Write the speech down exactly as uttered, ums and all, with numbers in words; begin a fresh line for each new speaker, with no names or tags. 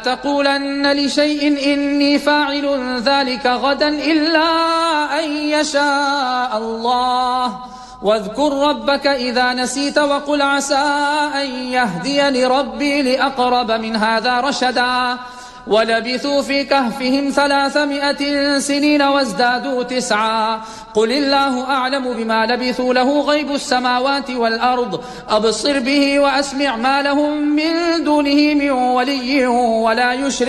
تقولن لشيء إني فاعل ذلك غدا إلا أن يشاء الله واذكر ربك إذا نسيت وقل عسى أن يهديني ربي لأقرب من هذا رشدا ولبثوا في كهفهم ثلاثمائة سنين وازدادوا تسعا قل الله أعلم بما لبثوا له غيب السماوات والأرض أبصر به وأسمع ما لهم من دونه من ولي ولا يشرك